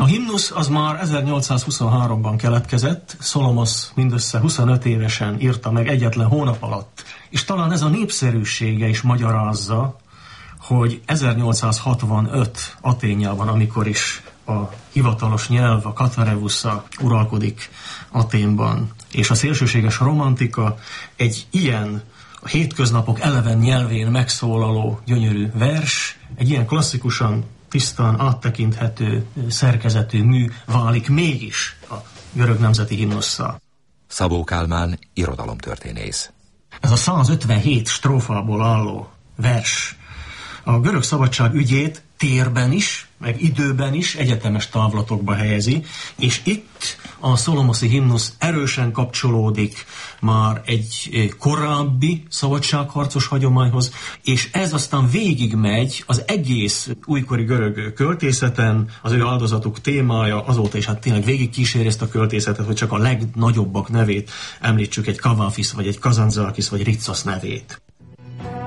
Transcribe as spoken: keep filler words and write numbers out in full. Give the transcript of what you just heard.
A himnusz az már ezernyolcszázhuszonháromban keletkezett, Szolomosz mindössze huszonöt évesen írta meg egyetlen hónap alatt. És talán ez a népszerűsége is magyarázza, hogy ezernyolcszázhatvanöt Athénjában, amikor is a hivatalos nyelv, a katarevusza uralkodik Athénban, és a szélsőséges romantika egy ilyen a hétköznapok eleven nyelvén megszólaló gyönyörű vers, egy ilyen klasszikusan, tisztán áttekinthető szerkezetű mű válik mégis a görög nemzeti himnusszal. Szabó Kálmán, irodalomtörténész. Ez a százötvenhét strófából álló vers a görög szabadság ügyét térben is, meg időben is egyetemes távlatokba helyezi, és itt a szolomoszi himnusz erősen kapcsolódik már egy korábbi szabadságharcos hagyományhoz, és ez aztán végigmegy az egész újkori görög költészeten, az ő áldozatuk témája azóta is hát tényleg végigkíséri ezt a költészetet, hogy csak a legnagyobbak nevét említsük, egy Kavafis, vagy egy Kazantzakis, vagy Ritsos nevét.